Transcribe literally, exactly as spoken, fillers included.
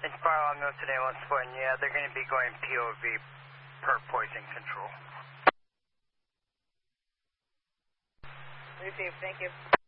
Inspire Long Go today, once one. Yeah, they're going to be going P O V per poison control. Received, thank you.